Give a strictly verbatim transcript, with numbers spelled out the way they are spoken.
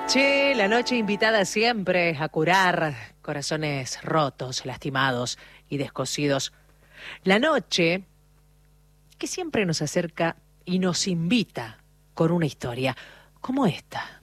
noche, la noche invitada siempre a curar corazones rotos, lastimados y descosidos. La noche que siempre nos acerca y nos invita con una historia como esta.